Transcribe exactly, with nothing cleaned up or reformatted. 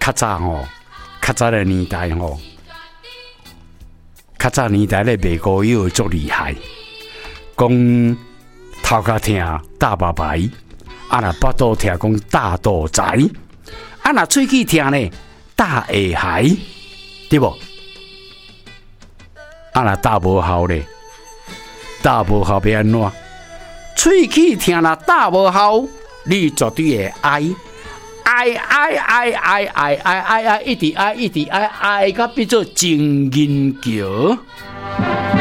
较早吼，较早的年代吼，较早年代咧卖膏药足厉害，讲头壳痛大白白，啊若腹肚痛讲大肚仔，啊若喙齿痛呢大下海，对不？啊若大无效咧，大无效要安怎？喙齿痛若大无效，你绝对会哀。哀哀哀哀哀哀哀哀，一直哀一直哀哀，到变做情人桥。